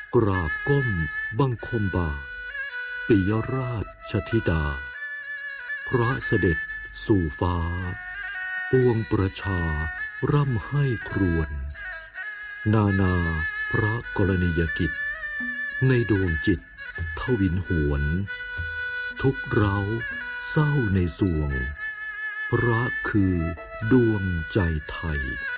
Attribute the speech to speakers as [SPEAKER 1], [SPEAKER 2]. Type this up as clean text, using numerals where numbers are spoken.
[SPEAKER 1] กราบก้มบังคมบาทปิยราชธิดาพระเสด็จสู่ฟ้าปวงประชาร่ำให้ครวญนาพระกรณียกิจในดวงจิตทวินหวนทุกเราเศร้าในสวงพระคือดวงใจไทย